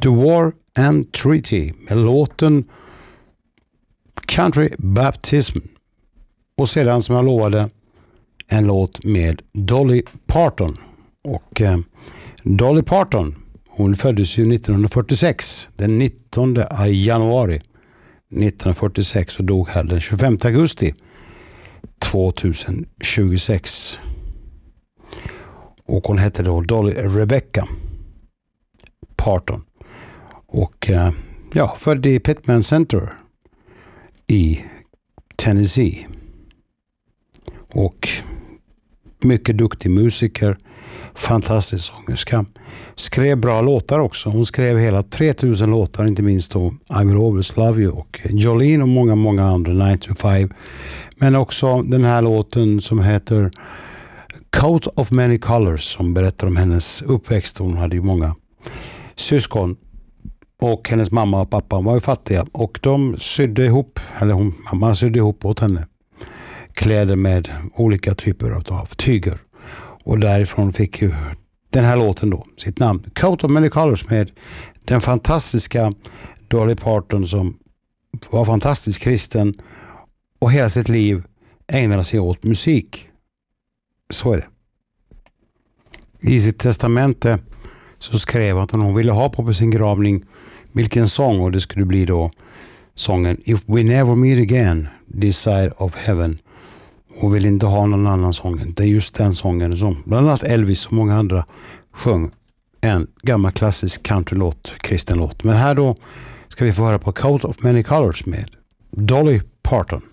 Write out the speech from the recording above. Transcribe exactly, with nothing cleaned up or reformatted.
The War and Treaty med låten Country Baptism. Och sedan, som jag lovade, en låt med Dolly Parton. Och eh, Dolly Parton, hon föddes ju nittonhundrafyrtiosex, den nittonde januari nittonhundrafyrtiosex, och dog här den tjugofemte augusti tjugohundratjugosex. Och hon hette då Dolly Rebecca Parton. Och eh, ja, född i Pittman Center i Tennessee. Och mycket duktig musiker, fantastisk sångerska. Skrev bra låtar också. Hon skrev hela tre tusen låtar, inte minst då I Will Always Love You och Jolene och många, många andra, nine to five. Men också den här låten som heter Coat of Many Colors, som berättar om hennes uppväxt. Hon hade ju många syskon och hennes mamma och pappa var ju fattiga, och de sydde ihop, eller hon, mamma sydde ihop åt henne kläder med olika typer av tyger, och därifrån fick ju den här låten då sitt namn, Coat of Many Colors, med den fantastiska Dolly Parton, som var fantastiskt kristen och hela sitt liv ägnade sig åt musik. Så är det. I sitt testamente så skrev att hon ville ha på sin gravning vilken sång, och det skulle bli då sången If We Never Meet Again, This Side of Heaven. Hon vill inte ha någon annan sång. Det är just den sången som bland annat Elvis och många andra sjöng. En gammal klassisk countrylåt, kristen låt. Men här då ska vi få höra på Coat of Many Colors med Dolly Parton.